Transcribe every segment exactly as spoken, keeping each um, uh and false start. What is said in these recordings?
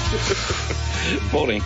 Morning.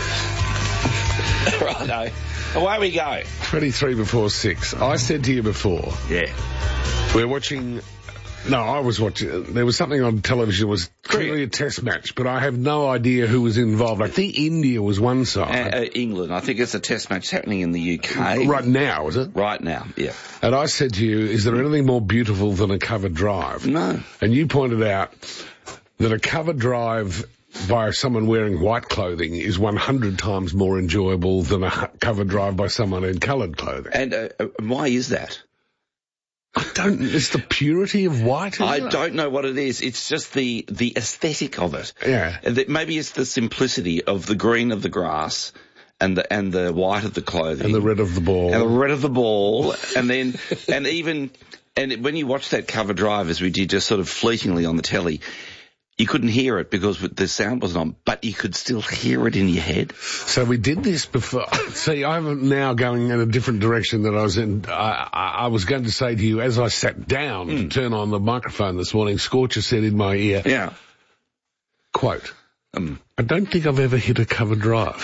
Righto. Away we go. twenty-three before six. I said to you before. Yeah. We're watching... No, I was watching... There was something on television that was clearly a test match, but I have no idea who was involved. I think India was one side. Uh, uh, England. I think it's a test match happening in the U K. Right now, is it? Right now, yeah. And I said to you, is there anything more beautiful than a cover drive? No. And you pointed out that a cover drive by someone wearing white clothing is one hundred times more enjoyable than a cover drive by someone in coloured clothing. And uh, uh, why is that? I don't... It's the purity of white, isn't I it? don't know what it is. It's just the, the aesthetic of it. Yeah. That maybe it's the simplicity of the green of the grass and the and the white of the clothing. And the red of the ball. And the red of the ball. and then, and even, and when you watch that cover drive, as we did just sort of fleetingly on the telly, you couldn't hear it because the sound wasn't on, but you could still hear it in your head. So we did this before. See, I'm now going in a different direction than I was in. I, I, I was going to say to you, as I sat down mm. to turn on the microphone this morning, Scorcher said in my ear, yeah. quote, um, I don't think I've ever hit a cover drive.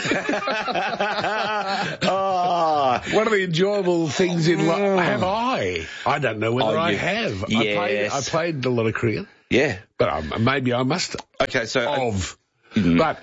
oh. One of the enjoyable things in life. Have I? I don't know whether oh, I you, have. Yes. I played, I played a lot of cricket. Yeah. But um, maybe I must Okay, so... Of. Uh, mm. But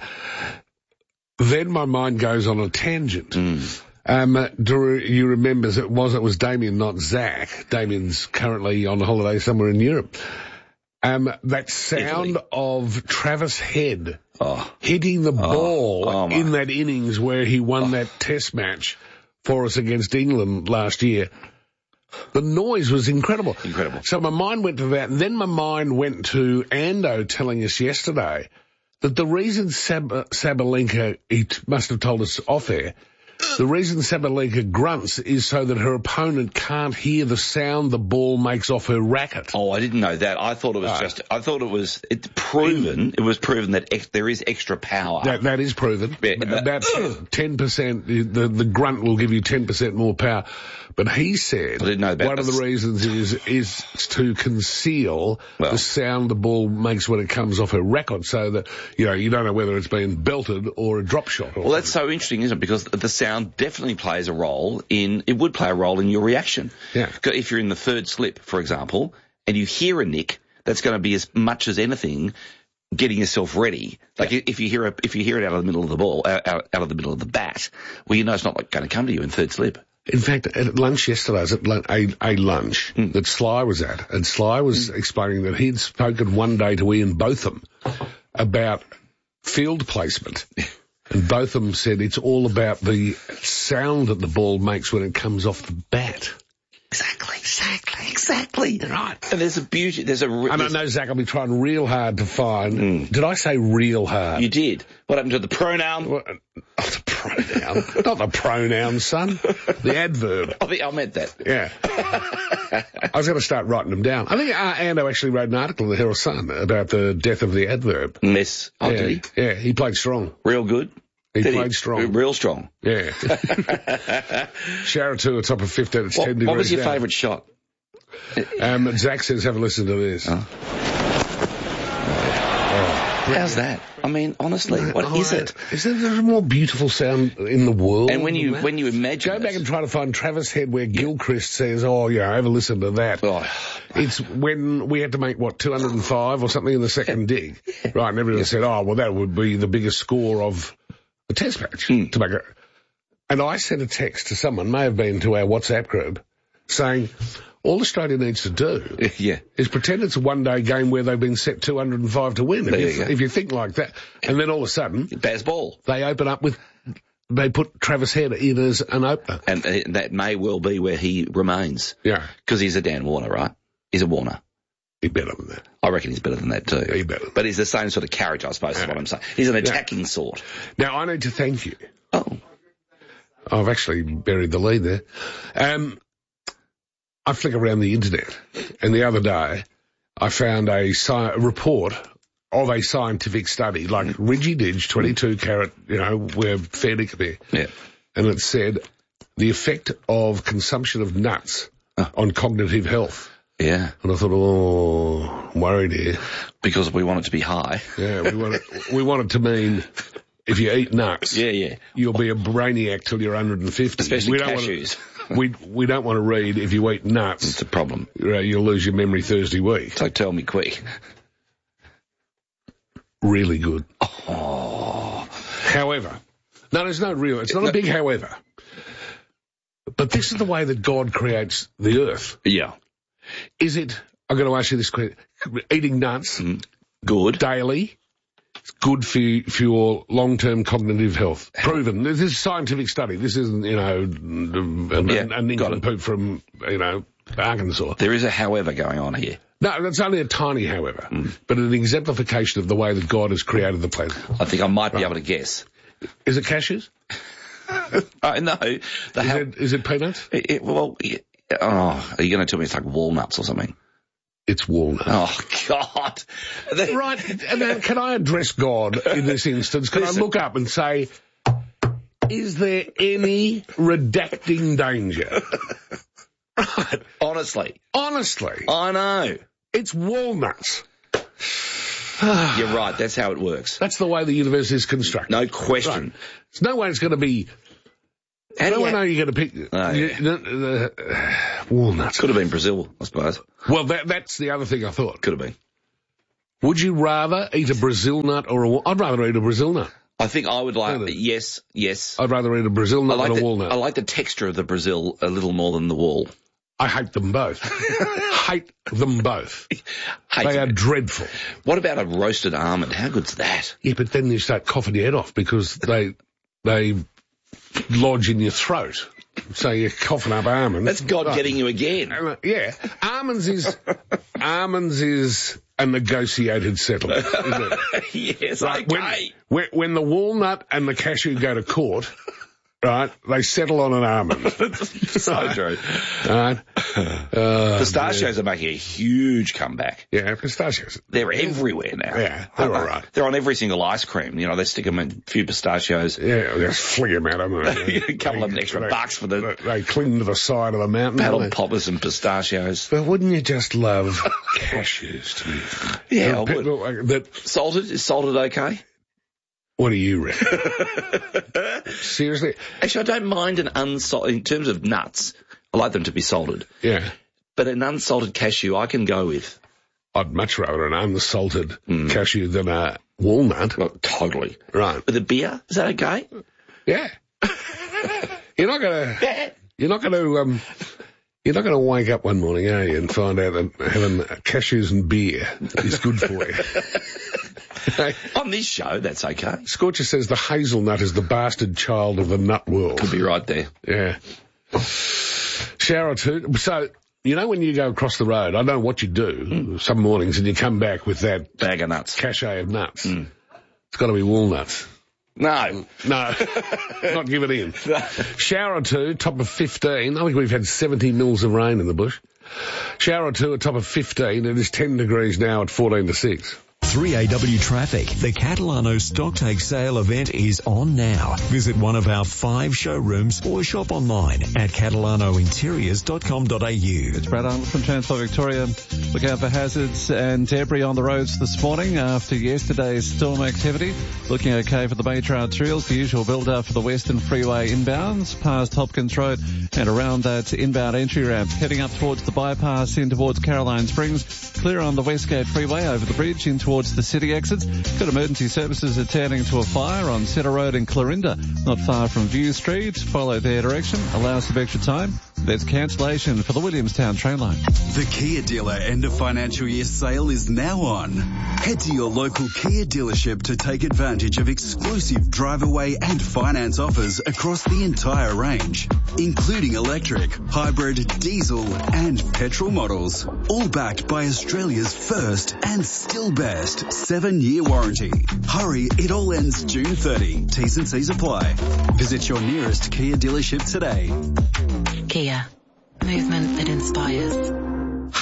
then my mind goes on a tangent. Mm. Um, do you remember, it was, it was Damien, not Zach. Damien's currently on holiday somewhere in Europe. Um, that sound Italy. of Travis Head oh. hitting the ball oh, oh in that innings where he won oh. that test match for us against England last year. The noise was incredible. Incredible. So my mind went to that, and then my mind went to Ando telling us yesterday that the reason Sab- Sabalenka, he t- must have told us off air, the reason Sabalenka grunts is so that her opponent can't hear the sound the ball makes off her racket. Oh, I didn't know that. I thought it was right. just, I thought it was, it's proven, it was proven that ex- there is extra power. That, that is proven. Yeah, About ten percent, the, the grunt will give you ten percent more power. But he said I didn't know about one this. of the reasons is is to conceal well. the sound the ball makes when it comes off a racket, so that, you know, you don't know whether it's been belted or a drop shot. Well, that's so interesting, isn't it? Because the sound definitely plays a role in, it would play a role in your reaction. Yeah. If you're in the third slip, for example, and you hear a nick, that's going to be as much as anything getting yourself ready. Like yeah. if you hear a, if you hear it out of the middle of the ball, out, out of the middle of the bat, well, you know it's not like going to come to you in third slip. In fact, at lunch yesterday, I was at lunch, a, a lunch mm. that Sly was at, and Sly was mm. explaining that he'd spoken one day to Ian Botham about field placement. And Botham said it's all about the sound that the ball makes when it comes off the bat. Exactly, exactly, exactly. Right. And there's a beauty, there's a... I don't know, Zach, I'll be trying real hard to find... Mm. Did I say real hard? You did. What happened to the pronoun? What? Oh, the pronoun. Not the pronoun, son. The adverb. Oh, I meant that. Yeah. I was going to start writing them down. I think uh, Ando actually wrote an article in the Herald Sun about the death of the adverb. Miss. Oh, yeah. did he? Yeah, he played strong. Real good? He Did played he? strong. Real strong. Yeah. Sharatu at top of fifteen, it's what, ten degrees What was your down. favourite shot? Um, Zach says, have a listen to this. Oh. Oh. How's that? I mean, honestly, no, what oh, is it? Is there a more beautiful sound in the world? And when you when you imagine Go it, back and try to find Travis Head where Gilchrist says, oh, yeah, have a listen to that. Oh. It's when we had to make, what, two hundred five or something in the second dig. Right, and everyone yeah. said, oh, well, that would be the biggest score of the test match. Mm. To make it. And I sent a text to someone, may have been to our WhatsApp group, saying... all Australia needs to do yeah. is pretend it's a one-day game where they've been set two hundred five to win. If you, you if you think like that, and then all of a sudden... Baz Ball. They open up with... They put Travis Head in as an opener. And uh, that may well be where he remains. Yeah. Because he's a Dan Warner, right? He's a Warner. He's better than that. I reckon he's better than that too. Yeah, he's better. But he's the same sort of character, I suppose, yeah. is what I'm saying. He's an attacking yeah. sort. Now, I need to thank you. Oh. I've actually buried the lead there. Um... I flick around the internet, and the other day I found a, sci- a report of a scientific study, like Ridgy-Didge, twenty-two carat, you know, we're fair dinkum. Yeah. And it said the effect of consumption of nuts oh. on cognitive health. Yeah. And I thought, oh, I'm worried here. Because we want it to be high. Yeah, we want it, we want it to mean if you eat nuts, yeah, yeah, you'll be a brainiac till you're one hundred fifty. Especially we don't cashews. Want to, we, we don't want to read if you eat nuts. It's a problem. You'll lose your memory Thursday week. So tell me quick. Really good. Oh. However, no, there's no real, it's not a big however. But this is the way that God creates the earth. Yeah. Is it, I'm going to ask you this question, eating nuts mm. good daily, it's good for, you, for your long-term cognitive health. Proven. This is scientific study. This isn't, you know, a, yeah, a nincompoop from, you know, Arkansas. There is a however going on here. No, that's only a tiny however, mm. but an exemplification of the way that God has created the planet. I think I might be right. able to guess. Is it cashews? I know. The is, ha- it, is it peanuts? It, it, well, it, oh, are you going to tell me it's like walnuts or something? It's walnut. Oh, God. They, right. And then can I address God in this instance? Can Listen. I look up and say, is there any redacting danger? Right. Honestly. Honestly. I know. It's walnuts. You're right. That's how it works. That's the way the universe is constructed. No question. Right. There's no way it's going to be... How no do way you... know you're going to pick... Oh, you, yeah. the, uh, walnuts. Could have been Brazil, I suppose. Well, that, that's the other thing I thought. Could have been. Would you rather eat a Brazil nut or a... I'd rather eat a Brazil nut. I think I would like... Yes, yes. I'd rather eat a Brazil nut like than a the, walnut. I like the texture of the Brazil a little more than the wall. I hate them both. Hate them both. Hate they them. are dreadful. What about a roasted almond? How good's that? Yeah, but then you start coughing your head off because they they lodge in your throat. So you're coughing up almonds. That's God right. getting you again. Uh, yeah. Almonds is almonds is a negotiated settlement, isn't it? Yes, right? okay. When, when, when the walnut and the cashew go to court... Right, they settle on an almond. So right. true. Right. Uh, Pistachios yeah. are making a huge comeback. Yeah, pistachios. They're everywhere now. Yeah, they're all right. They're on every single ice cream. You know, they stick them in a few pistachios. Yeah, they just fling them at them. A couple they, of extra they, bucks for the... They cling to the side of the mountain. Paddle poppers and pistachios. But wouldn't you just love cashews to me? Yeah, I would. People, that, salted? Is salted okay? What do you reckon? Seriously? Actually, I don't mind an unsalted, in terms of nuts, I like them to be salted. Yeah. But an unsalted cashew I can go with. I'd much rather an unsalted mm. cashew than a walnut. Well, totally. Right. With a beer, is that okay? Yeah. You're not gonna, you're not gonna, um, you're not gonna wake up one morning, are you, and find out that having cashews and beer is good for you. On this show, that's okay. Scorcher says the hazelnut is the bastard child of the nut world. Could be right there. Yeah. Shower or two. So, you know when you go across the road, I don't know what you do mm. some mornings and you come back with that... bag of nuts. Cachet of nuts. Mm. It's got to be walnuts. No. No. Not give it in. No. Shower or two, top of fifteen. I think we've had seventy mils of rain in the bush. Shower or two, a top of fifteen. It is ten degrees now at fourteen to six. three A W Traffic. The Catalano Stocktake Sale event is on now. Visit one of our five showrooms or shop online at catalano interiors dot com dot a u. It's Brad Arnold from Transport Victoria. Look out for hazards and debris on the roads this morning after yesterday's storm activity. Looking okay for the Bay Trail Trails. The usual build-up for the Western Freeway inbounds past Hopkins Road and around that inbound entry ramp. Heading up towards the bypass in towards Caroline Springs. Clear on the Westgate Freeway over the bridge in towards the city exits. Got emergency services attending to a fire on Cedar Road in Clarinda, not far from View Street. Follow their direction. Allow some extra time. There's cancellation for the Williamstown train line. The Kia dealer end of financial year sale is now on. Head to your local Kia dealership to take advantage of exclusive drive away and finance offers across the entire range, including electric, hybrid, diesel and petrol models, all backed by Australia's first and still best seven-year warranty. Hurry, it all ends June thirtieth. T's and C's apply. Visit your nearest Kia dealership today. Kia. Movement that inspires.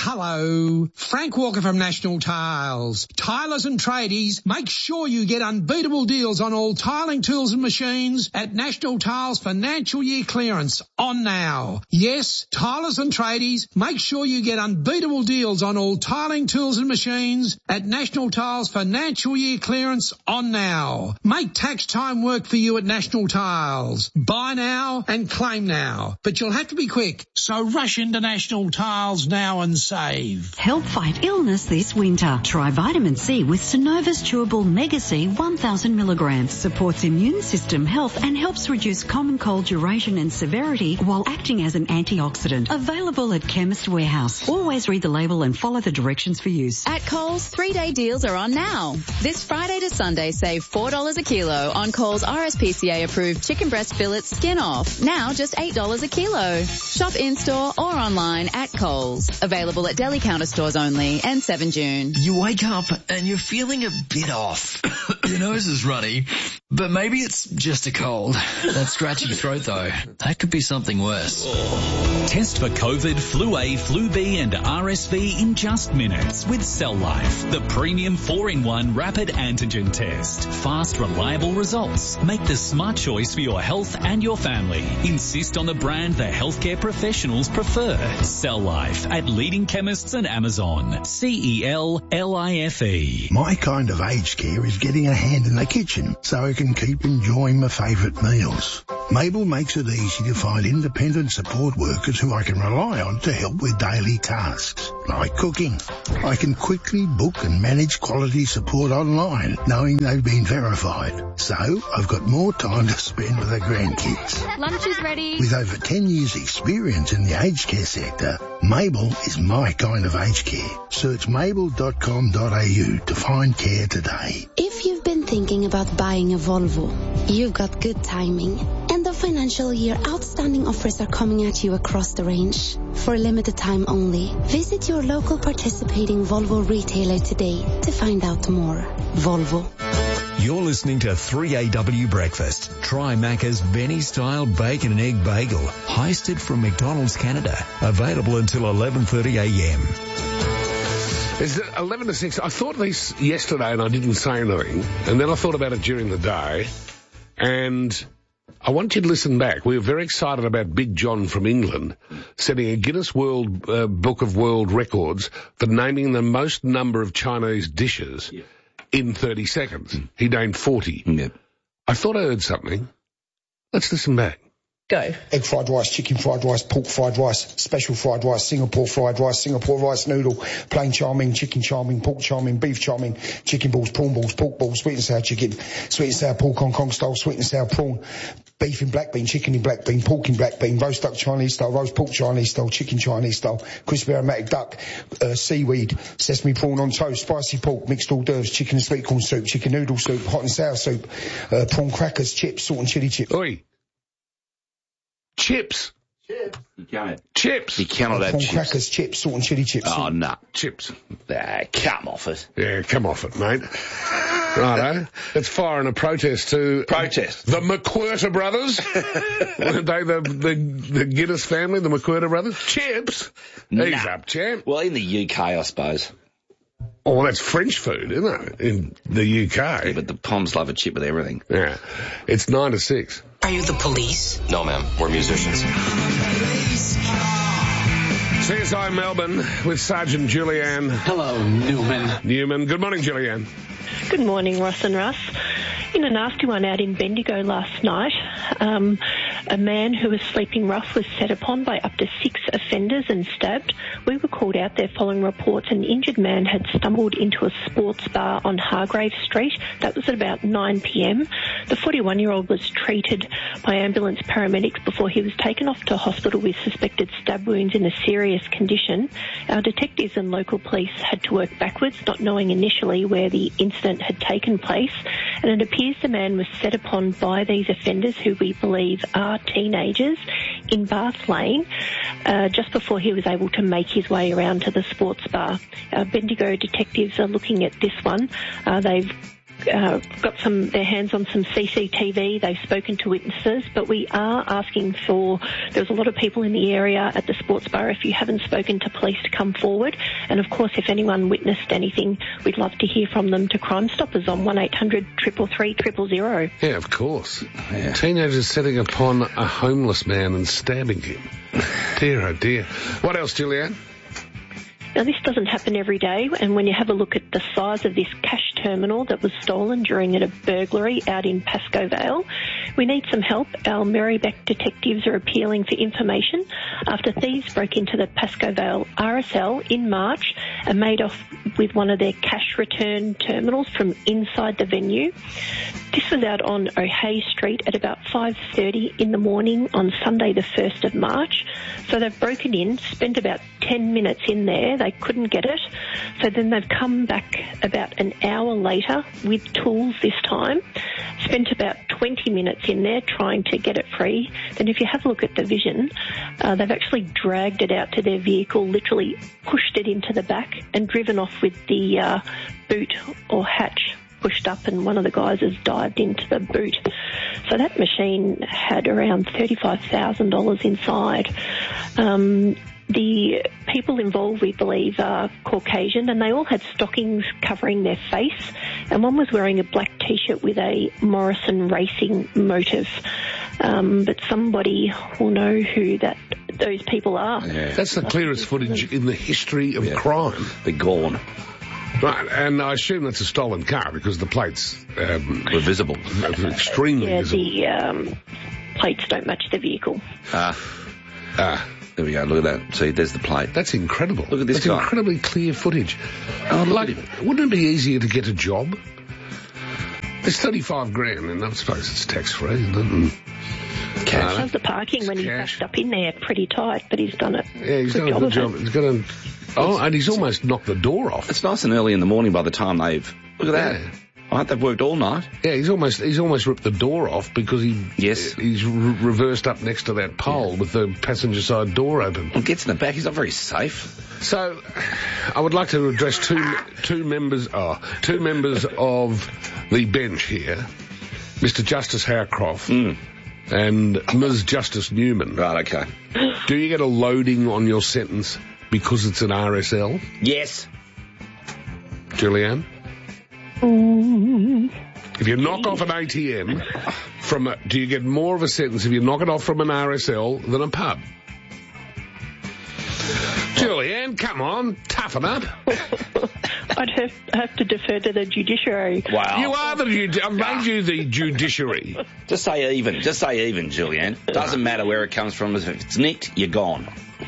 Hello, Frank Walker from National Tiles. Tilers and tradies, make sure you get unbeatable deals on all tiling tools and machines at National Tiles financial year clearance on now. Yes, tilers and tradies, make sure you get unbeatable deals on all tiling tools and machines at National Tiles financial year clearance on now. Make tax time work for you at National Tiles. Buy now and claim now, but you'll have to be quick, so rush into National Tiles now and save. Help fight illness this winter. Try vitamin C with Synova's Chewable Mega C one thousand milligrams. Supports immune system health and helps reduce common cold duration and severity while acting as an antioxidant. Available at Chemist Warehouse. Always read the label and follow the directions for use. At Coles, three-day deals are on now. This Friday to Sunday, save four dollars a kilo on Coles R S P C A-approved chicken breast fillets skin off. Now just eight dollars a kilo. Shop in-store or online at Coles. Available at deli counter stores only and seven June. You wake up and you're feeling a bit off. Your nose is runny, but maybe it's just a cold. That scratchy throat though, that could be something worse. Test for COVID, Flu A, Flu B and R S V in just minutes with Cell Life, the premium four in one rapid antigen test. Fast, reliable results. Make the smart choice for your health and your family. Insist on the brand the healthcare professionals prefer. Cell Life at leading chemists and Amazon. C E L L I F E. My kind of aged care is getting a hand in the kitchen so I can keep enjoying my favourite meals. Mabel makes it easy to find independent support workers who I can rely on to help with daily tasks, like cooking. I can quickly book and manage quality support online, knowing they've been verified. So I've got more time to spend with the grandkids. Lunch is ready. With over ten years experience in the aged care sector, Mabel is my kind of aged care. Search mabel dot com dot a u to find care today. If you've been thinking about buying a Volvo, you've got good timing. End of financial year outstanding offers are coming at you across the range. For a limited time only, visit your local participating Volvo retailer today to find out more. Volvo. You're listening to three A W Breakfast. Try Macca's Benny-style bacon and egg bagel, heisted from McDonald's Canada. Available until eleven thirty a m. It's eleven to six. I thought this yesterday and I didn't say anything. And then I thought about it during the day. And I want you to listen back. We were very excited about Big John from England setting a Guinness World uh, Book of World Records for naming the most number of Chinese dishes yeah. in thirty seconds. Mm. He named forty. Yeah. I thought I heard something. Let's listen back. Go. Egg fried rice, chicken fried rice, pork fried rice, special fried rice, Singapore fried rice, Singapore rice noodle, plain chow mein, chicken chow mein, pork chow mein, beef chow mein, chicken balls, prawn balls, pork balls, sweet and sour chicken, sweet and sour pork Hong Kong style, sweet and sour prawn, beef in black bean, chicken in black bean, pork in black bean, roast duck Chinese style, roast pork Chinese style, chicken Chinese style, crispy aromatic duck, uh, seaweed, sesame prawn on toast, spicy pork, mixed hors d'oeuvres, chicken and sweet corn soup, chicken noodle soup, hot and sour soup, uh, prawn crackers, chips, salt and chili chips. Oi. Chips. Chips. You can't. Chips. You cannot have prawn chips. crackers, chips, salt and chili chips. Oh, no. Nah. Chips. Ah, come off it. Yeah, come off it, mate. Righto. Let's fire in a protest to... Protest. The McWhirter brothers. Weren't they the, the, the Guinness family, the McWhirter brothers? Chips. Nah. Ease up, champ. Well, in the U K, I suppose. Oh, well, that's French food, isn't it? In the U K. Yeah, but the Poms love a chip with everything. Yeah. It's nine to six. Are you the police? No, ma'am. We're musicians. C S I Melbourne with Sergeant Julianne. Hello, Newman. Newman. Good morning, Julianne. Good morning, Ross and Russ. In a nasty one out in Bendigo last night, um, a man who was sleeping rough was set upon by up to six offenders and stabbed. We were called out there following reports an injured man had stumbled into a sports bar on Hargrave Street. That was at about nine p m. The forty-one-year-old was treated by ambulance paramedics before he was taken off to hospital with suspected stab wounds in a serious condition. Our detectives and local police had to work backwards, not knowing initially where the incident had taken place, and it appears the man was set upon by these offenders, who we believe are teenagers, in Bath Lane, uh, just before he was able to make his way around to the sports bar. Our Bendigo detectives are looking at this one. Uh, they've uh, got some their hands on some C C T V. They've spoken to witnesses, but we are asking for, there was a lot of people in the area at the sports bar. If you haven't spoken to police, to come forward. And of course, if anyone witnessed anything, we'd love to hear from them to Crime Stoppers on one eight hundred three three three zero zero. Yeah, of course. Yeah. Teenagers setting upon a homeless man and stabbing him. Dear, oh dear. What else, Julianne? Now, this doesn't happen every day, and when you have a look at the size of this cash terminal that was stolen during a burglary out in Pascoe Vale, we need some help. Our Merribeck detectives are appealing for information after thieves broke into the Pascoe Vale R S L in March and made off with one of their cash return terminals from inside the venue. This was out on O'Hay Street at about five thirty in the morning on Sunday the first of March. So they've broken in, spent about ten minutes in there. They couldn't get it. So then they've come back about an hour later with tools this time, spent about twenty minutes in there trying to get it free. Then if you have a look at the vision, uh, they've actually dragged it out to their vehicle, literally pushed it into the back and driven off with the uh, boot or hatch pushed up, and one of the guys has dived into the boot. So that machine had around thirty-five thousand dollars inside. Um, the people involved, we believe, are Caucasian, and they all had stockings covering their face, and one was wearing a black T-shirt with a Morrison Racing motive. Um, but somebody will know who that those people are. Yeah. That's the clearest footage in the history of yeah. crime. They're gone. Right, and I assume that's a stolen car because the plates um, were visible. Extremely yeah, visible. The um, plates don't match the vehicle. Ah. Ah. There we go, look at that. See, there's the plate. That's incredible. Look at this That's guy. incredibly clear footage. Oh, like, wouldn't it be easier to get a job? It's thirty-five grand, and I suppose it's tax-free, isn't it? Cash. Does the parking when he's backed up in there pretty tight, but he's done it. Yeah, he's good done a good job. job. He's got a... Oh, and he's almost knocked the door off. It's nice and early in the morning by the time they've... Look at that. Yeah. Right, they've worked all night. Yeah, he's almost he's almost ripped the door off because he yes he's re- reversed up next to that pole yeah. with the passenger side door open. Well, gets in the back. He's not very safe. So, I would like to address two two members oh, two members of the bench here, Mister Justice Howcroft mm. and Miz Justice Newman. Right. Okay. Do you get a loading on your sentence because it's an R S L? Yes. Julianne? Mm. If you knock off an A T M from a, do you get more of a sentence if you knock it off from an R S L than a pub? Julianne, come on, toughen up. I'd have, have to defer to the judiciary. Wow. You are the judi- I've made you the judiciary. Just say even. Just say even, Julianne. Doesn't matter where it comes from. If it's nicked, you're gone.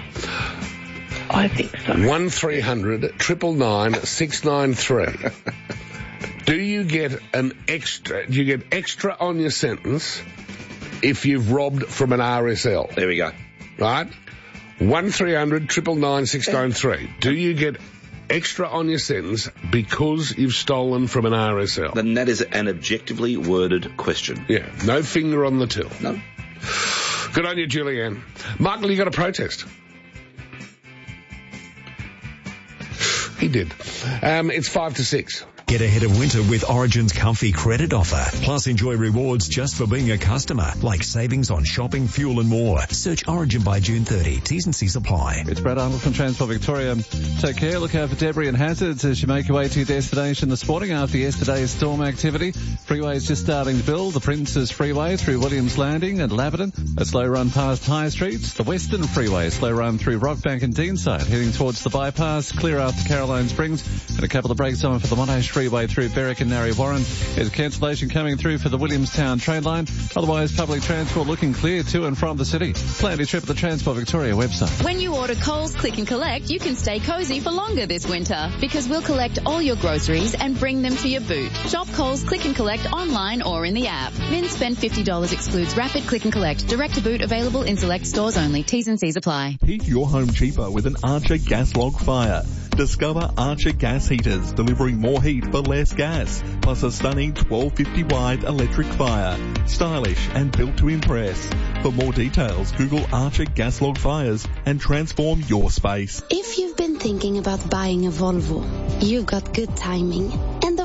I think so. One three hundred triple nine six nine three. Do you get an extra, do you get extra on your sentence if you've robbed from an R S L? There we go. Right? one three hundred triple nine six nine three. Do you get extra on your sentence because you've stolen from an R S L? Then that is an objectively worded question. Yeah. No finger on the till. No. Good on you, Julianne. Michael, you got a protest? He did. Um, it's five to six. Get ahead of winter with Origin's comfy credit offer. Plus enjoy rewards just for being a customer, like savings on shopping, fuel and more. Search Origin by June thirtieth. T's and C's apply. It's Brad Arnold from Transport Victoria. Take care. Look out for debris and hazards as you make your way to your destination this morning after yesterday's storm activity. Freeways just starting to build. The Princes Freeway through Williams Landing and Laverton. A slow run past High Streets. The Western Freeway slow run through Rockbank and Deanside. Heading towards the bypass. Clear after Caroline Springs. And a couple of breaks on for the Monash Freeway through Berwick and Narre Warren. There's cancellation coming through for the Williamstown train line. Otherwise, public transport looking clear to and from the city. Plan your trip at the Transport Victoria website. When you order Coles Click and Collect, you can stay cozy for longer this winter because we'll collect all your groceries and bring them to your boot. Shop Coles Click and Collect online or in the app. Min spend fifty dollars excludes Rapid Click and Collect. Direct to boot available in select stores only. T's and C's apply. Heat your home cheaper with an Archer gas log fire. Discover Archer gas heaters delivering more heat for less gas, plus a stunning twelve fifty wide electric fire. Stylish and built to impress. For more details, Google Archer gas log fires and transform your space. If you've been thinking about buying a Volvo, you've got good timing. And the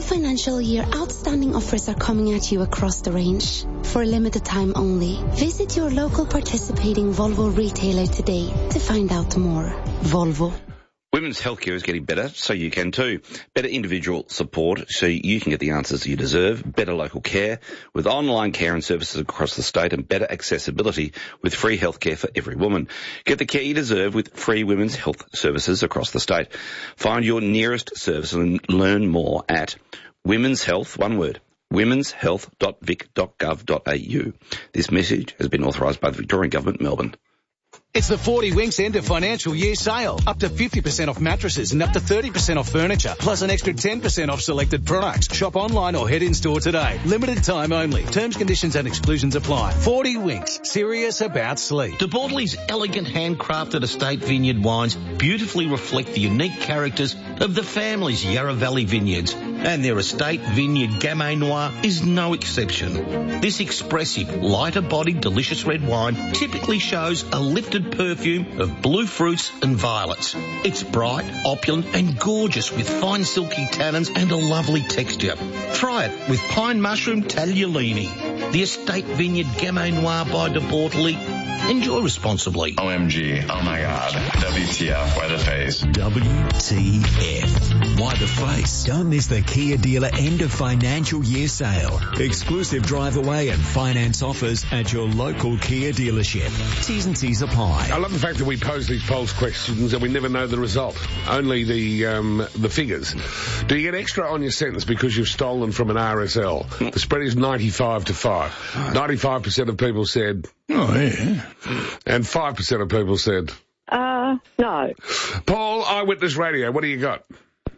financial year, outstanding offers are coming at you across the range. For a limited time only, visit your local participating Volvo retailer today to find out more. Volvo. Women's healthcare is getting better, so you can too. Better individual support, so you can get the answers you deserve. Better local care, with online care and services across the state, and better accessibility with free healthcare for every woman. Get the care you deserve with free women's health services across the state. Find your nearest service and learn more at Women's Health, one word, womens health dot vic dot gov dot a u. This message has been authorised by the Victorian Government, Melbourne. It's the forty Winks end of financial year sale. Up to fifty percent off mattresses and up to thirty percent off furniture, plus an extra ten percent off selected products. Shop online or head in store today. Limited time only. Terms, conditions and exclusions apply. forty Winks. Serious about sleep. De Bortoli's elegant handcrafted estate vineyard wines beautifully reflect the unique characters of the family's Yarra Valley vineyards, and their estate vineyard Gamay Noir is no exception. This expressive, lighter-bodied, delicious red wine typically shows a lifted perfume of blue fruits and violets. It's bright, opulent and gorgeous with fine silky tannins and a lovely texture. Try it with pine mushroom tagliolini. The estate vineyard Gamay Noir by De Bortoli. Enjoy responsibly. O M G, oh my God. W T F, why the face? W T F. Why the face? Don't miss the Kia dealer end of financial year sale. Exclusive drive away and finance offers at your local Kia dealership. T's and C's apply. I love the fact that we pose these polls questions and we never know the result. Only the um, the figures. Do you get extra on your sentence because you've stolen from an R S L? The spread is ninety-five to five. ninety-five percent of people said... Oh, yeah. And five percent of people said... Uh, no. Paul, Eyewitness Radio, what do you got?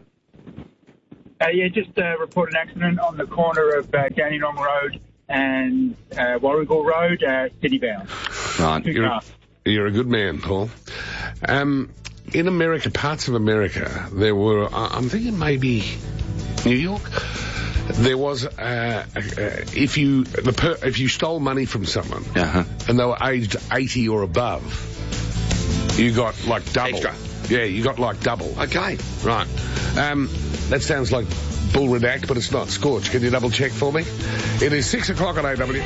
Uh, yeah, just uh, reported an accident on the corner of uh, Dandenong Road and uh, Warrigal Road, uh, city bound. Right. You're a, you're a good man, Paul. Um, in America, parts of America, there were, I'm thinking maybe New York, there was, uh, uh, if you the per, if you stole money from someone uh-huh. and they were aged eighty or above, you got like double. Extra. Yeah, you got like double. Okay. Right. Um, that sounds like bull redact, but it's not. Scorch, can you double check for me? It is six o'clock at A W.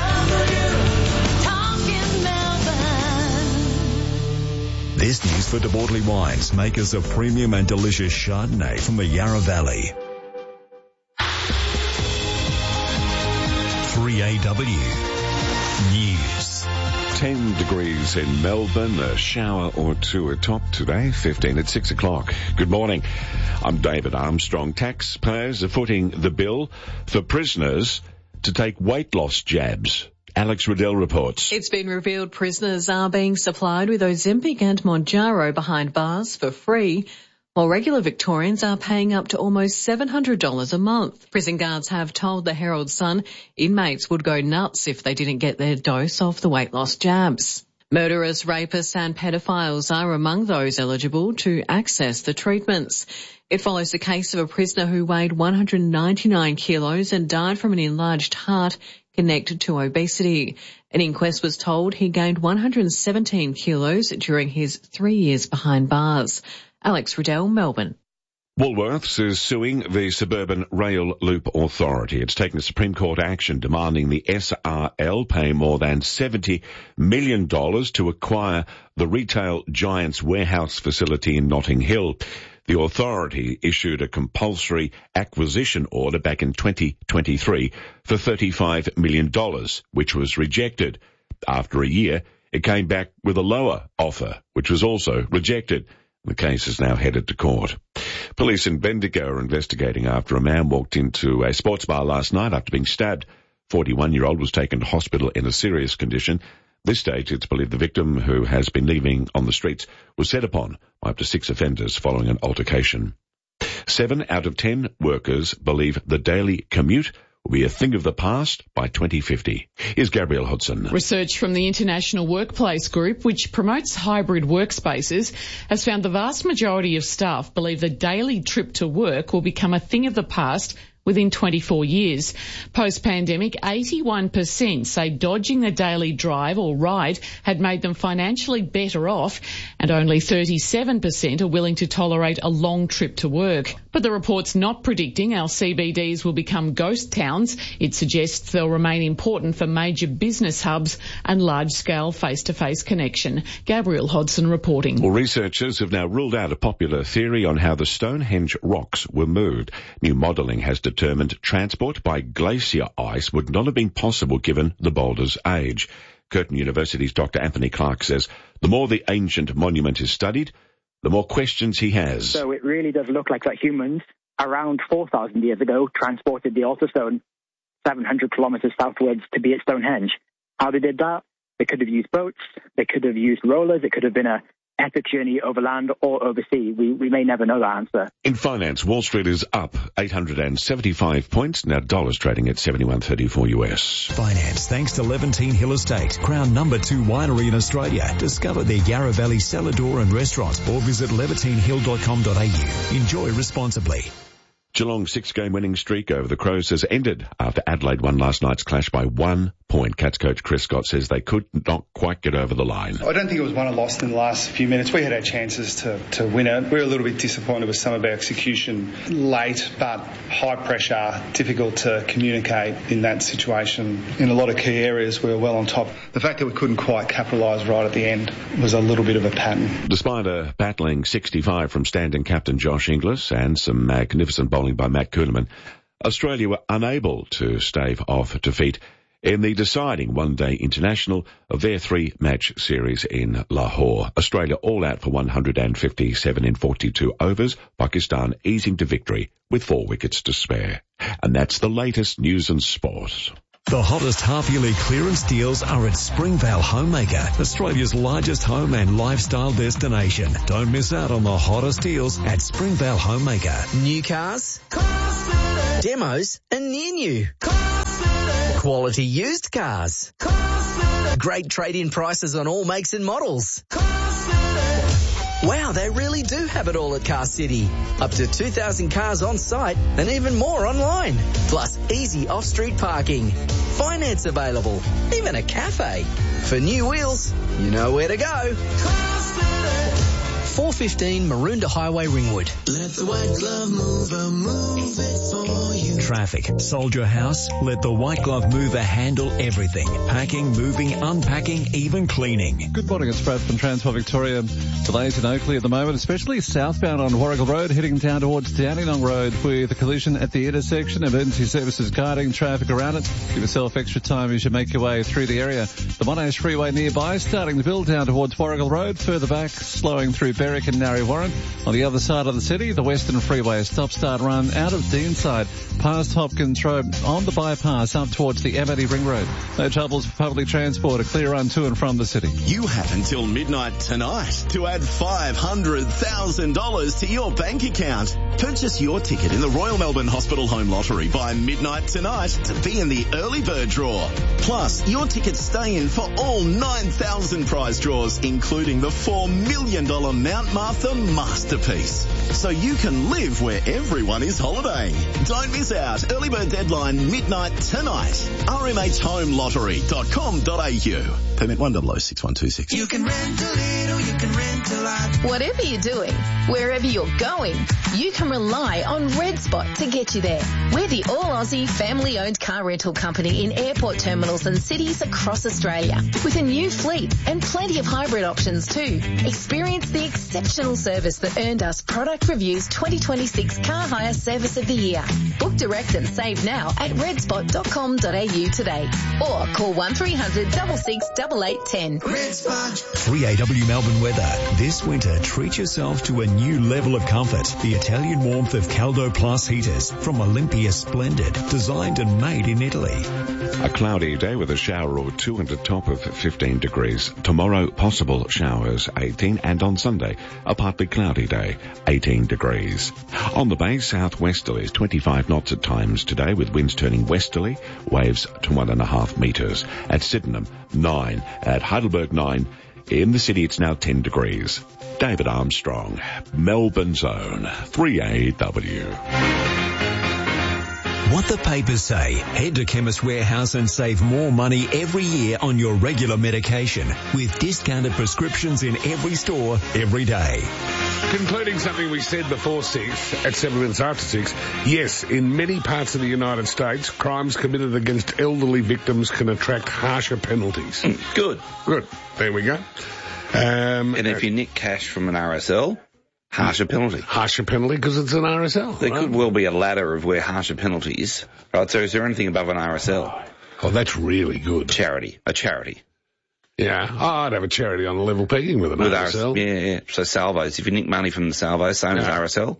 This news for De Bortoli Wines, makers of premium and delicious Chardonnay from the Yarra Valley. three A W News. ten degrees in Melbourne, a shower or two atop today, fifteen at six o'clock. Good morning. I'm David Armstrong. Taxpayers are footing the bill for prisoners to take weight loss jabs. Alex Riddell reports. It's been revealed prisoners are being supplied with Ozempic and Mounjaro behind bars for free, while regular Victorians are paying up to almost seven hundred dollars a month. Prison guards have told the Herald Sun inmates would go nuts if they didn't get their dose of the weight loss jabs. Murderers, rapists and pedophiles are among those eligible to access the treatments. It follows the case of a prisoner who weighed one hundred ninety-nine kilos and died from an enlarged heart connected to obesity. An inquest was told he gained one hundred seventeen kilos during his three years behind bars. Alex Riddell, Melbourne. Woolworths is suing the Suburban Rail Loop Authority. It's taken Supreme Court action demanding the S R L pay more than seventy million dollars to acquire the retail giant's warehouse facility in Notting Hill. The authority issued a compulsory acquisition order back in twenty twenty-three for thirty-five million dollars, which was rejected. After a year, it came back with a lower offer, which was also rejected. The case is now headed to court. Police in Bendigo are investigating after a man walked into a sports bar last night after being stabbed. forty-one-year-old was taken to hospital in a serious condition. At this stage, it's believed the victim, who has been living on the streets, was set upon by up to six offenders following an altercation. Seven out of ten workers believe the daily commute will be a thing of the past by twenty fifty. Here's Gabrielle Hudson. Research from the International Workplace Group, which promotes hybrid workspaces, has found the vast majority of staff believe the daily trip to work will become a thing of the past within twenty-four years. Post-pandemic, eighty-one percent say dodging the daily drive or ride had made them financially better off, and only thirty-seven percent are willing to tolerate a long trip to work. But the report's not predicting our C B Ds will become ghost towns. It suggests they'll remain important for major business hubs and large-scale face-to-face connection. Gabrielle Hodson reporting. Well, researchers have now ruled out a popular theory on how the Stonehenge rocks were moved. New modelling has determined transport by glacier ice would not have been possible given the boulder's age. Curtin University's Doctor Anthony Clark says the more the ancient monument is studied, the more questions he has. So it really does look like that humans around four thousand years ago transported the altar stone seven hundred kilometres southwards to be at Stonehenge. How they did that? They could have used boats, they could have used rollers, it could have been a epic journey over land or overseas. We, we may never know that answer. In finance, Wall Street is up eight hundred seventy-five points. Now dollars trading at seventy-one thirty-four U S. Finance thanks to Levantine Hill Estate, Crown number two winery in Australia. Discover their Yarra Valley cellar door and restaurant or visit levantine hill dot com dot a u. Enjoy responsibly. Geelong's six-game winning streak over the Crows has ended after Adelaide won last night's clash by one point. Cats coach Chris Scott says they could not quite get over the line. I don't think it was won or lost in the last few minutes. We had our chances to, to win it. We were a little bit disappointed with some of our execution late, but high pressure, difficult to communicate in that situation. In a lot of key areas, we were well on top. The fact that we couldn't quite capitalise right at the end was a little bit of a pattern. Despite a battling sixty-five from stand-in captain Josh Inglis and some magnificent bowling by Matt Kuhnemann, Australia were unable to stave off defeat in the deciding one-day international of their three-match series in Lahore. Australia all out for one hundred fifty-seven in forty-two overs, Pakistan easing to victory with four wickets to spare. And that's the latest news and sport. The hottest half-yearly clearance deals are at Springvale Homemaker, Australia's largest home and lifestyle destination. Don't miss out on the hottest deals at Springvale Homemaker. New cars, demos and near new. Quality used cars. Great trade-in prices on all makes and models. Wow, they really do have it all at Car City. Up to two thousand cars on site and even more online. Plus easy off-street parking. Finance available. Even a cafe. For new wheels, you know where to go. four fifteen Maroondah Highway, Ringwood. Let the white glove mover move it for you. Traffic. Sold your house? Let the white glove mover handle everything. Packing, moving, unpacking, even cleaning. Good morning, it's Brad from Transport Victoria. Delays in Oakley at the moment, especially southbound on Warrigal Road, heading down towards Dandenong Road with a collision at the intersection. Emergency services guiding traffic around it. Give yourself extra time as you make your way through the area. The Monash Freeway nearby, starting to build down towards Warrigal Road. Further back, slowing through Berwick and Narre Warren. On the other side of the city, the Western Freeway stop-start run out of Deanside, past Hopkins Road, on the bypass up towards the Amity Ring Road. No troubles for public transport, a clear run to and from the city. You have until midnight tonight to add five hundred thousand dollars to your bank account. Purchase your ticket in the Royal Melbourne Hospital Home Lottery by midnight tonight to be in the early bird draw. Plus, your tickets stay in for all nine thousand prize draws, including the four million dollars Mount Martha Masterpiece. So you can live where everyone is holidaying. Don't miss out. Early bird deadline midnight tonight. r m h home lottery dot com dot a u. Permit one double oh six one two six. You can rent a little, you can rent a lot. Whatever you're doing, wherever you're going, you can rely on Red Spot to get you there. We're the all-Aussie family-owned car rental company in airport terminals and cities across Australia, with a new fleet and plenty of hybrid options too. Experience the exceptional service that earned us Product Review's twenty twenty-six Car Hire Service of the Year. Book direct and save now at red spot dot com dot a u today, or call one three hundred six six eight eight one zero. Red Spot. three A W Melbourne weather. This winter, treat yourself to a new level of comfort. The Italian warmth of Caldo Plus heaters from Olympia Splendid, designed and made in Italy. A cloudy day with a shower or two and a top of fifteen degrees. Tomorrow, possible showers, eighteen, and on Sunday, a partly cloudy day, eighteen degrees. On the bay, southwesterlies, twenty-five knots at times today, with winds turning westerly, waves to one and a half metres. At Sydenham, nine. At Heidelberg, nine. In the city, it's now ten degrees. David Armstrong, Melbourne Zone, three A W. What the papers say. Head to Chemist Warehouse and save more money every year on your regular medication with discounted prescriptions in every store every day. Concluding something we said before six, at seven minutes after six, yes, in many parts of the United States, crimes committed against elderly victims can attract harsher penalties. Mm, good. Good. There we go. Um, and if you nick cash from an R S L, harsher penalty. Harsher penalty because it's an R S L. There right? could well be a ladder of where harsher penalties. Right, so is there anything above an R S L? Oh, that's really good. Charity. A charity. Yeah, oh, I'd have a charity on a level pegging with an with R S L. R S L. Yeah, yeah. So salvos. If you nick money from the salvos, same yeah. as R S L?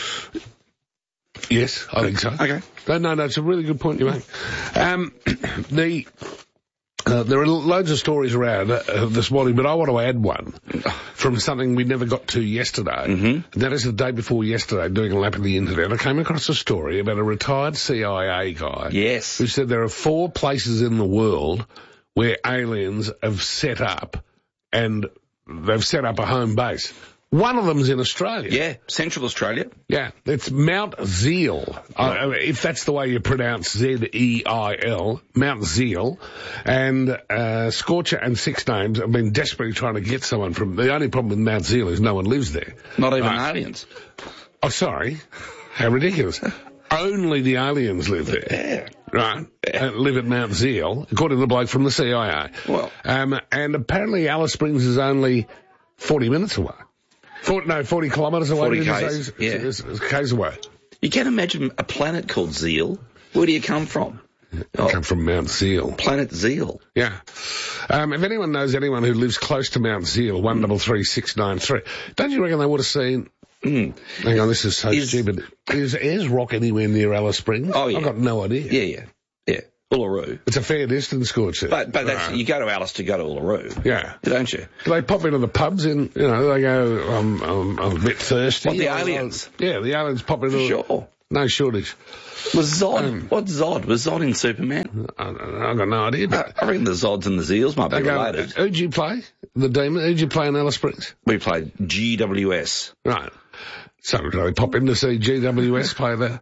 Yes, I think so. Okay. No, no, that's a really good point you make. Um, the, uh, there are loads of stories around uh, this morning, but I want to add one from something we never got to yesterday. Mm-hmm. And that is the day before yesterday, doing a lap of the internet, I came across a story about a retired C I A guy. Yes. Who said there are four places in the world where aliens have set up, and they've set up a home base. One of them's in Australia. Yeah, Central Australia. Yeah, it's Mount Zeil, uh, if that's the way you pronounce Z E I L, Mount Zeil. And uh, Scorcher and Six Names have been desperately trying to get someone from... The only problem with Mount Zeil is no one lives there. Not even uh, aliens. Oh, sorry. How ridiculous. Only the aliens live there. Yeah. Right, uh, live at Mount Zeil, according to the bloke from the C I A. Well, um, and apparently Alice Springs is only forty minutes away. forty, no, forty kilometres away. forty k's, yeah. It's, it's k's away. You can imagine a planet called Zeal. Where do you come from? I oh, come from Mount Zeil. Planet Zeal. Yeah. Um, if anyone knows anyone who lives close to Mount Zeil, one double three six nine three, don't you reckon they would have seen... Mm. Hang on, this is so is, stupid. Is Ayers Rock anywhere near Alice Springs? Oh, yeah. I've got no idea. Yeah, yeah, yeah. Uluru. It's a fair distance, Scorcher. But but that's, right. You go to Alice to go to Uluru. Yeah. Don't you? Do they pop into the pubs in, you know, they go, um, um, I'm a bit thirsty. What, the aliens? Or, yeah, the aliens pop into... Sure. No shortage. Was Zod, um, what's Zod? Was Zod in Superman? I, I've got no idea. But I reckon the Zods and the Zeals might be go, related. Who'd you play? The Demon? Who'd you play in Alice Springs? We played G W S. Right. So do they pop in to see G W S play there?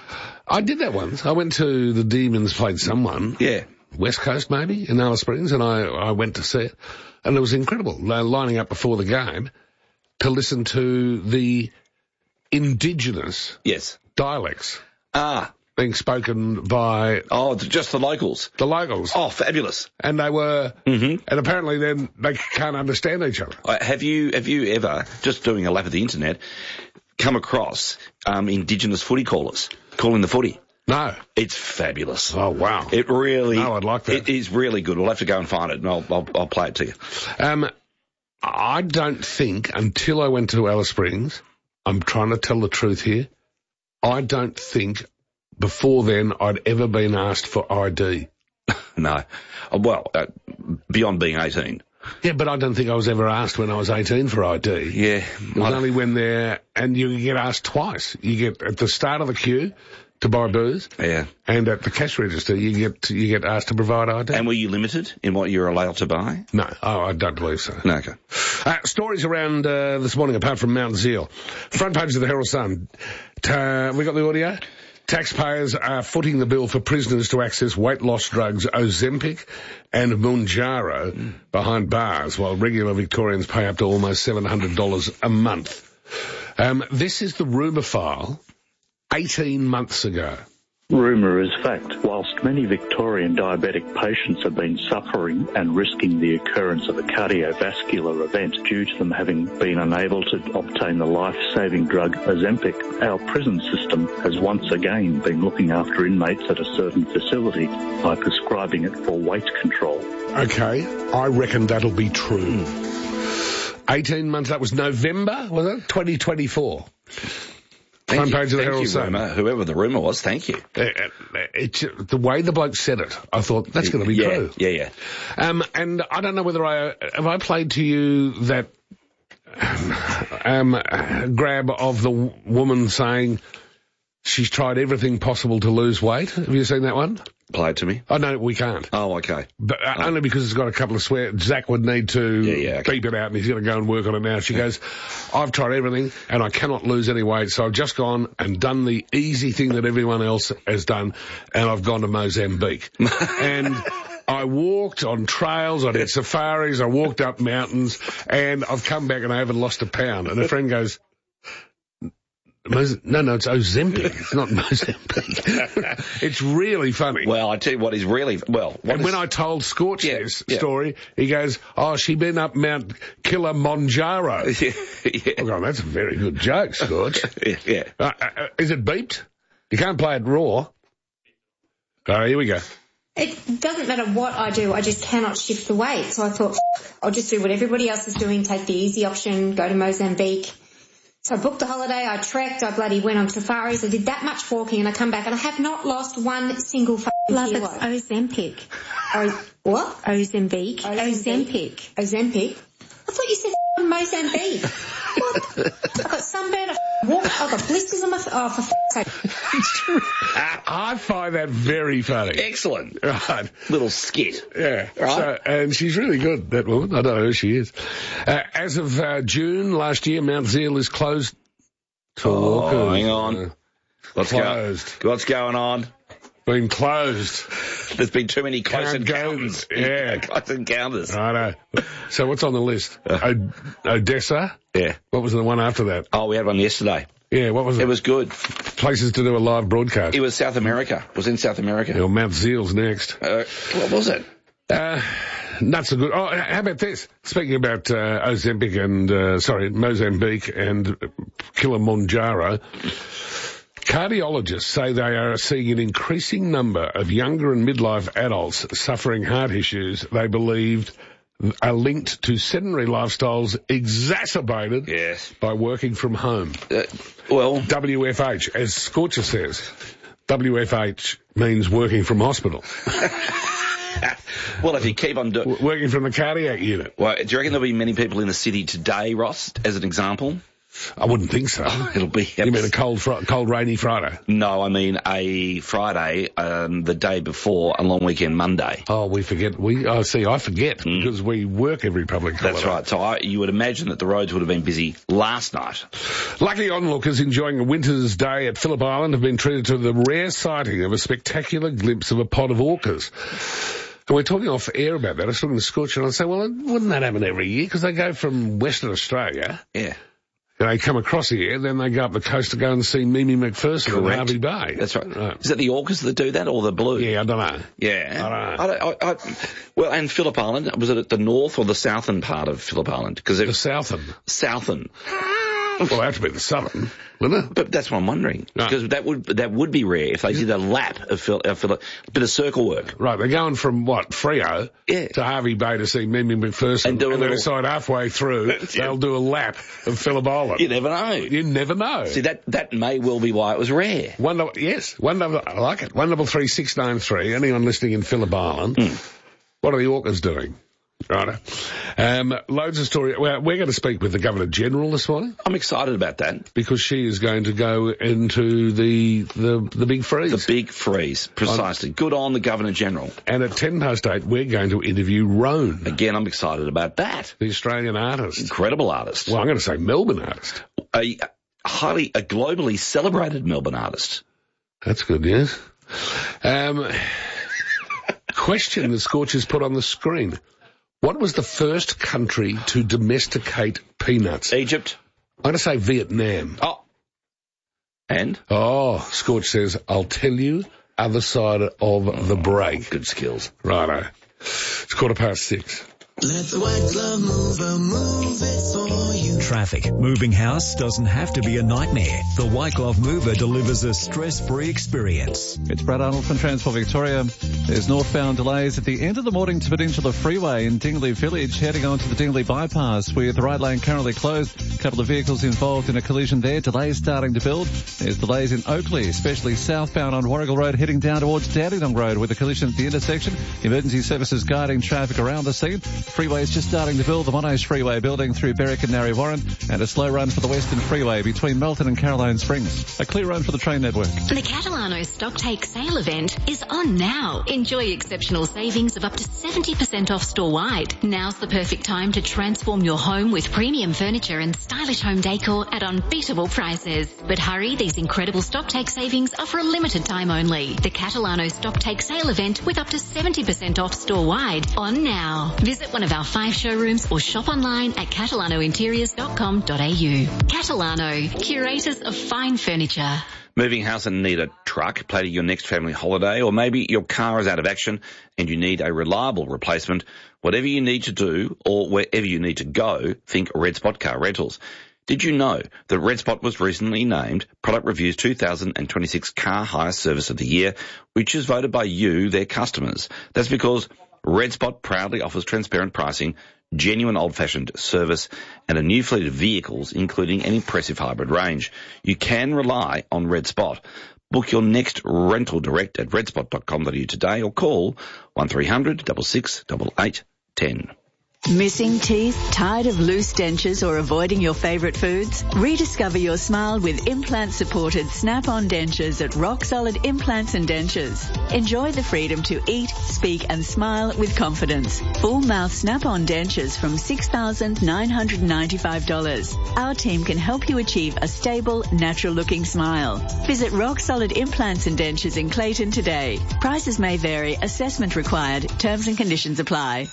I did that once. I went to the Demons, played someone. Yeah. West Coast maybe, in Alice Springs, and I, I went to see it. And it was incredible. They're lining up before the game to listen to the indigenous yes. dialects. Ah. Being spoken by... Oh, just the locals. The locals. Oh, fabulous. And they were... Mm-hmm. And apparently then they can't understand each other. Uh, have you have you ever, just doing a lap of the internet, come across um, indigenous footy callers calling the footy? No. It's fabulous. Oh, wow. It really... No, I'd like that. It is really good. We'll have to go and find it, and I'll, I'll, I'll play it to you. Um, I don't think, until I went to Alice Springs, I'm trying to tell the truth here, I don't think... Before then, I'd ever been asked for I D. No. Well, uh, beyond being eighteen. Yeah, but I don't think I was ever asked when I was eighteen for I D. Yeah. It was only when they're... And you get asked twice. You get at the start of the queue to buy booze. Yeah. And at the cash register, you get you get asked to provide I D. And were you limited in what you're allowed to buy? No. Oh, I don't believe so. No, okay. Uh, stories around uh, this morning, apart from Mount Zeil. Front page of the Herald Sun. Uh, we got the audio? Taxpayers are footing the bill for prisoners to access weight loss drugs Ozempic and Mounjaro mm. behind bars, while regular Victorians pay up to almost seven hundred dollars a month. Um, this is the rumour file eighteen months ago. Rumour is fact. Whilst many Victorian diabetic patients have been suffering and risking the occurrence of a cardiovascular event due to them having been unable to obtain the life-saving drug Ozempic, our prison system has once again been looking after inmates at a certain facility by prescribing it for weight control. Okay, I reckon that'll be true. Mm. eighteen months, that was November, was it? twenty twenty-four. Thank Front page you, of the Herald you, Sun. Rumour, whoever the rumour was, thank you. Uh, it's, uh, the way the bloke said it, I thought, that's going to be yeah, true. Yeah, yeah. Um, and I don't know whether I... Have I played to you that um, grab of the w- woman saying she's tried everything possible to lose weight? Have you seen that one? Play it to me. Oh, no, we can't. Oh, okay. But uh, oh. only because it's got a couple of swear... Zach would need to yeah, yeah, okay. beep it out, and he's going to go and work on it now. She goes, I've tried everything, and I cannot lose any weight, so I've just gone and done the easy thing that everyone else has done, and I've gone to Mozambique. and I walked on trails, I did safaris, I walked up mountains, and I've come back and I haven't lost a pound. And a friend goes, Mos- no, no, it's Ozempic. It's not Mozambique. It's really funny. Well, I tell you what is really, well... What and is, when I told Scorch yeah, this yeah. story, he goes, oh, she been up Mount Kilimanjaro. yeah, yeah. I'm going, that's a very good joke, Scorch. yeah. yeah. Uh, uh, is it beeped? You can't play it raw. All right, here we go. It doesn't matter what I do, I just cannot shift the weight. So I thought, I'll just do what everybody else is doing, take the easy option, go to Mozambique. So I booked a holiday, I trekked, I bloody went on safaris, I did that much walking, and I come back and I have not lost one single fucking Love, kilo. it's Ozempic. O- what? Ozempic. Ozempic. Ozempic. I thought you said Mozambique. What? I've got sunburn, I've walked, I've got blisters on my... F- oh, for f***'s sake. I find that very funny. Excellent. Right. Little skit. Yeah. Right. So, and she's really good, that woman. I don't know who she is. Uh, as of uh, June last year, Mount Zeal is closed to Oh, walkers. hang on. Uh, What's, closed. Go- what's going on? Been closed. There's been too many close Can't go- encounters. yeah. Close encounters. I know. So what's on the list? O- Odessa? Yeah. What was the one after that? Oh, we had one yesterday. Yeah, what was it? It was good. Places to do a live broadcast. It was South America. It was in South America. Well, Mount Zeal's next. Uh, what was it? Uh, nuts are good. Oh, how about this? Speaking about uh, Ozempic and, uh, sorry, Mozambique and Kilimanjaro, cardiologists say they are seeing an increasing number of younger and midlife adults suffering heart issues they believed are linked to sedentary lifestyles exacerbated yes. by working from home. Uh, well, W F H, as Scorcher says, W F H means working from hospital. Well, if you keep on doing... Working from the cardiac unit. Well, do you reckon there'll be many people in the city today, Ross, as an example? I wouldn't think so. It'll be... You mean a cold, fr- cold, rainy Friday? No, I mean a Friday, um, the day before a long weekend Monday. Oh, we forget. We oh, see, I forget mm. because we work every public holiday. That's right. So I, you would imagine that the roads would have been busy last night. Lucky onlookers enjoying a winter's day at Phillip Island have been treated to the rare sighting of a spectacular glimpse of a pod of orcas. And we're talking off air about that. I was talking to Scorcher and I say, well, wouldn't that happen every year? Because they go from Western Australia. Yeah. They come across here, then they go up the coast to go and see Mimi McPherson in Harvey Bay. That's right. right. Is it the orcas that do that or the blue? Yeah, I don't know. Yeah. I don't know. I don't, I, I, well, and Phillip Island, was it at the north or the southern part of Phillip Island? Because The southern. Southern. Well, it would have to be the southern, wouldn't it? But that's what I'm wondering. No. Because that would that would be rare if they did a lap of Phillip, uh, Phillip, a bit of circle work. Right, they're going from, what, Freo yeah. to Harvey Bay to see Mimi McPherson. And, do a and little... they decide halfway through yeah. they'll do a lap of Phillip Island. You never know. You never know. See, that, that may well be why it was rare. One double, yes, one double, I like it. One double three six nine three. Anyone listening in Phillip Island, mm. what are the orcas doing? Right. Um, loads of story. Well, we're going to speak with the Governor-General this morning. I'm excited about that. Because she is going to go into the the, the big freeze. The big freeze, precisely. On, Good on the Governor-General. And at ten past eight, we're going to interview Roan. Again, I'm excited about that. The Australian artist. Incredible artist. Well, I'm going to say Melbourne artist. A highly, a globally celebrated Melbourne artist. That's good, yes. Um, question that Scorcher's put on the screen. What was the first country to domesticate peanuts? Egypt. I'm going to say Vietnam. Oh. And? Oh, Scorch says, I'll tell you other side of oh, the break. Good skills. Righto. It's quarter past six. Let the white glove mover move it for you. Traffic. Moving house doesn't have to be a nightmare. The white glove mover delivers a stress-free experience. It's Brad Arnold from Transport Victoria. There's northbound delays at the end of the morning to Peninsula Freeway in Dingley Village, heading on to the Dingley Bypass with the right lane currently closed. A couple of vehicles involved in a collision there. Delays starting to build. There's delays in Oakley, especially southbound on Warrigal Road, heading down towards Dandenong Road with a collision at the intersection. Emergency services guiding traffic around the scene. Freeway is just starting to build. The Monash Freeway building through Berwick and Narre Warren, and a slow run for the Western Freeway between Melton and Caroline Springs. A clear run for the train network. The Catalano Stocktake Sale event is on now. Enjoy exceptional savings of up to seventy percent off store-wide. Now's the perfect time to transform your home with premium furniture and stylish home decor at unbeatable prices. But hurry, these incredible Stocktake savings are for a limited time only. The Catalano Stocktake Sale event with up to seventy percent off store-wide on now. Visit one of our five showrooms or shop online at catalano interiors dot com dot a u. Catalano, curators of fine furniture. Moving house and need a truck, planning your next family holiday, or maybe your car is out of action and you need a reliable replacement. Whatever you need to do or wherever you need to go, think Red Spot Car Rentals. Did you know that Red Spot was recently named Product Review's two thousand twenty-six Car Hire Service of the Year, which is voted by you, their customers? That's because Red Spot proudly offers transparent pricing, genuine old-fashioned service, and a new fleet of vehicles, including an impressive hybrid range. You can rely on Red Spot. Book your next rental direct at red spot dot com dot a u today or call one three hundred, six six eight eight, one zero. Missing teeth? Tired of loose dentures or avoiding your favourite foods? Rediscover your smile with implant-supported Snap-on dentures at Rock Solid Implants and Dentures. Enjoy the freedom to eat, speak and smile with confidence. Full-mouth Snap-on dentures from six thousand nine hundred ninety-five dollars. Our team can help you achieve a stable, natural-looking smile. Visit Rock Solid Implants and Dentures in Clayton today. Prices may vary. Assessment required. Terms and conditions apply.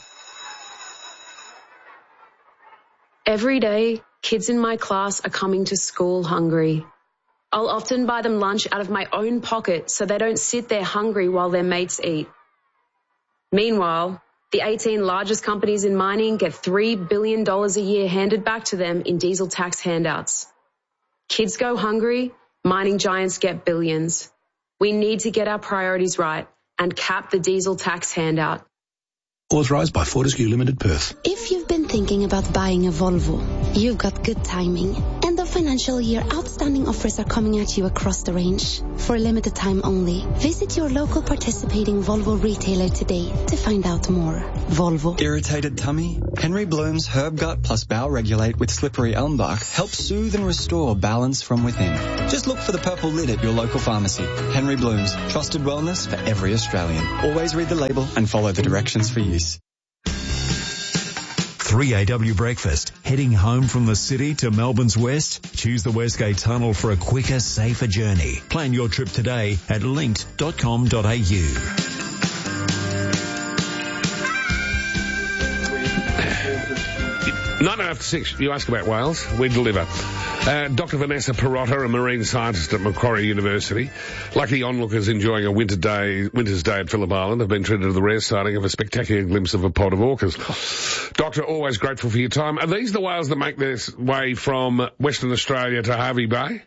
Every day, kids in my class are coming to school hungry. I'll often buy them lunch out of my own pocket so they don't sit there hungry while their mates eat. Meanwhile, the eighteen largest companies in mining get three billion dollars a year handed back to them in diesel tax handouts. Kids go hungry, mining giants get billions. We need to get our priorities right and cap the diesel tax handout. Authorised by Fortescue Limited, Perth. If you've been thinking about buying a Volvo, you've got good timing. End of financial year outstanding offers are coming at you across the range. For a limited time only, visit your local participating Volvo retailer today to find out more. Volvo. Irritated tummy? Henry Bloom's Herb Gut plus Bowel Regulate with Slippery Elm Bark helps soothe and restore balance from within. Just look for the purple lid at your local pharmacy. Henry Bloom's, trusted wellness for every Australian. Always read the label and follow the directions for use. three A W Breakfast. Heading home from the city to Melbourne's west? Choose the Westgate Tunnel for a quicker, safer journey. Plan your trip today at linked dot com dot a u. Nine after six, you ask about whales, we deliver. Uh, Doctor Vanessa Perotta, a marine scientist at Macquarie University. Like the onlookers enjoying a winter day, winter's day at Phillip Island, have been treated to the rare sighting of a spectacular glimpse of a pod of orcas. Doctor, always grateful for your time. Are these the whales that make their way from Western Australia to Hervey Bay?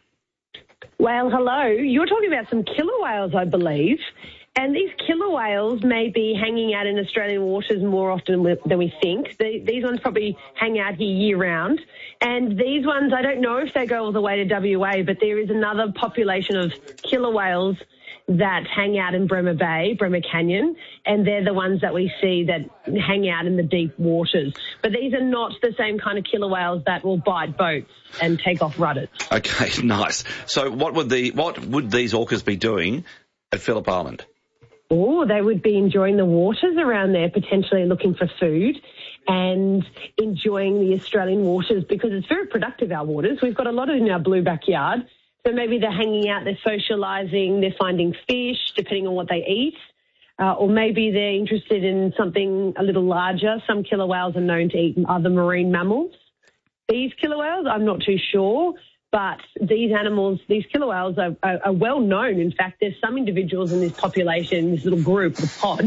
Well, hello. You're talking about some killer whales, I believe. And these killer whales may be hanging out in Australian waters more often than we think. These ones probably hang out here year-round. And these ones, I don't know if they go all the way to W A, but there is another population of killer whales that hang out in Bremer Bay, Bremer Canyon, and they're the ones that we see that hang out in the deep waters. But these are not the same kind of killer whales that will bite boats and take off rudders. Okay, nice. So what would the what would these orcas be doing at Phillip Island? Oh, they would be enjoying the waters around there, potentially looking for food and enjoying the Australian waters because it's very productive, our waters. We've got a lot in our blue backyard. So maybe they're hanging out, they're socialising, they're finding fish, depending on what they eat. Uh, or maybe they're interested in something a little larger. Some killer whales are known to eat other marine mammals. These killer whales, I'm not too sure. But these animals, these killer whales are, are, are well known. In fact, there's some individuals in this population, this little group, the pod,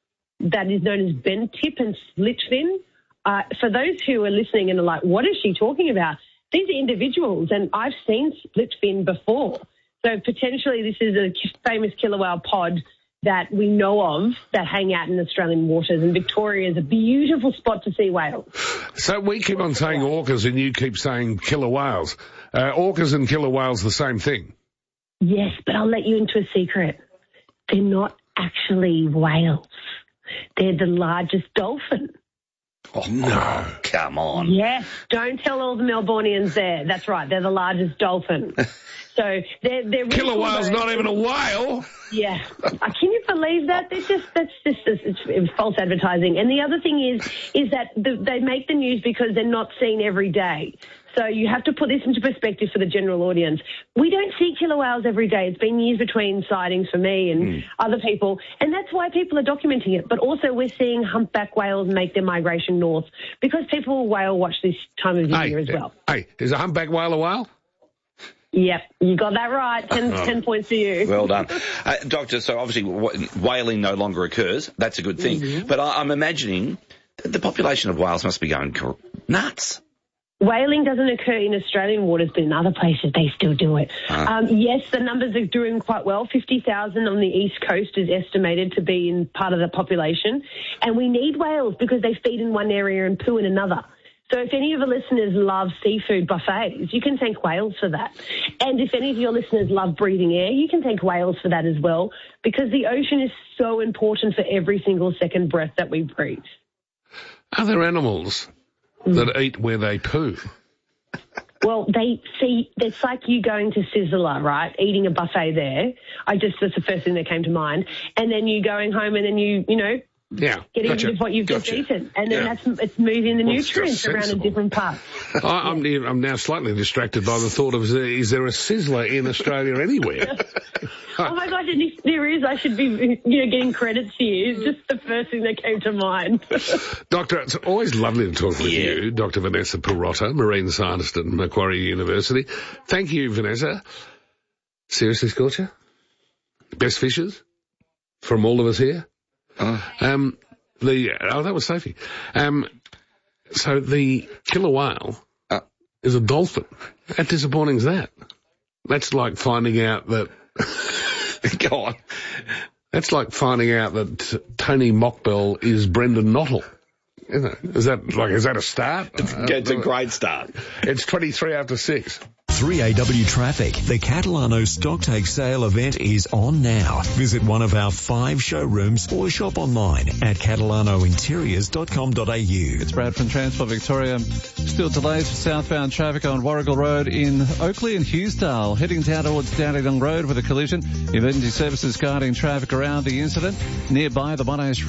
that is known as bent tip and split fin. Uh, for those who are listening and are like, what is she talking about? These are individuals, and I've seen split fin before. So potentially this is a famous killer whale pod that we know of that hang out in Australian waters, and Victoria is a beautiful spot to see whales. So we keep on saying orcas and you keep saying killer whales. Uh, orcas and killer whales the same thing? Yes, but I'll let you into a secret. They're not actually whales. They're the largest dolphin. Oh, no. Come on. Yes, don't tell all the Melbournians there. That's right, they're the largest dolphin. So they're, they're really Killer cool whale's birds. not even a whale. Yeah. Uh, Can you believe that? That's just, that's just it's, it's false advertising. And the other thing is, is that the, they make the news because they're not seen every day. So you have to put this into perspective for the general audience. We don't see killer whales every day. It's been years between sightings for me and mm. other people, and that's why people are documenting it. But also we're seeing humpback whales make their migration north because people whale watch this time of year hey, as well. Hey, is a humpback whale a whale? Yep, you got that right. Ten, oh. ten points for you. Well done. Uh, Doctor, so obviously whaling no longer occurs. That's a good thing. Mm-hmm. But I, I'm imagining the population of whales must be going nuts. Whaling doesn't occur in Australian waters, but in other places they still do it. Ah. Um, yes, the numbers are doing quite well. fifty thousand on the East Coast is estimated to be in part of the population. And we need whales because they feed in one area and poo in another. So if any of the listeners love seafood buffets, you can thank whales for that. And if any of your listeners love breathing air, you can thank whales for that as well, because the ocean is so important for every single second breath that we breathe. Are there animals that eat where they poo? Well, they see, it's like you going to Sizzler, right? Eating a buffet there. I just, that's the first thing that came to mind. And then you going home and then you, you know, yeah, getting gotcha. rid of what you've gotcha. just eaten. And then yeah. that's, it's moving the well, nutrients around in different parts. I, I'm, I'm now slightly distracted by the thought of, is there a Sizzler in Australia anywhere? Oh my gosh, and if there is, I should be, you know, getting credits here. It's just the first thing that came to mind. Doctor, it's always lovely to talk with yeah. you, Doctor Vanessa Perrotta, marine scientist at Macquarie University. Thank you, Vanessa. Seriously, Scorcher? Best fishes from all of us here? Oh. Um, the, oh, that was Sophie. Um, so the killer whale uh, is a dolphin. How disappointing is that? That's like finding out that, go on. That's like finding out that t- Tony Mockbell is Brendan Knottle. Isn't it? Is that like, is that a start? It's a great start. It's twenty-three after six. three A W Traffic. The Catalano Stocktake Sale event is on now. Visit one of our five showrooms or shop online at catalano interiors dot com dot a u. It's Brad from Transport Victoria. Still delays for southbound traffic on Warrigal Road in Oakley and Hughesdale. Heading down towards Dandenong Road with a collision. Emergency services guiding traffic around the incident. Nearby the Monash